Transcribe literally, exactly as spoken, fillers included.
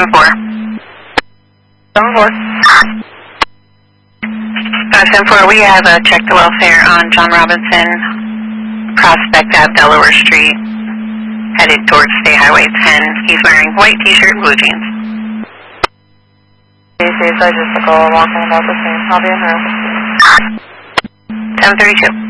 seven four. seven four. Uh, seven four, we have uh, checked the welfare on John Robinson, Prospect Ave, Delaware Street, headed towards State Highway ten. He's wearing white t-shirt and blue jeans. D C, I just call walking about the same. I'll be in room. seven thirty-two.